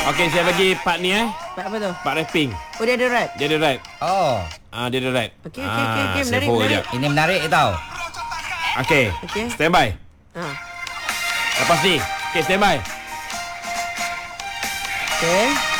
Okey, saya bagi part ni Part apa tu? Part rapping. Oh, dia ada rap. Dia ada rap. Oh, Dia ada rap. Okey. Saya Menarik, forward menarik. jap. ini menarik tau. Okey. Okey. Stand by. Ha. Lepas ni. Okey, stand by. Okey.